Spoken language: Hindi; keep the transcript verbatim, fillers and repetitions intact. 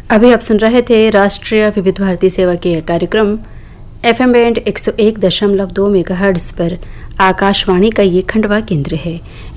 अभी आप सुन रहे थे राष्ट्रीय विविध भारती सेवा के कार्यक्रम एफएम बैंड एक सौ एक दशमलव दो मेगाहर्ट्ज पर आकाशवाणी का ये खंडवा केंद्र है।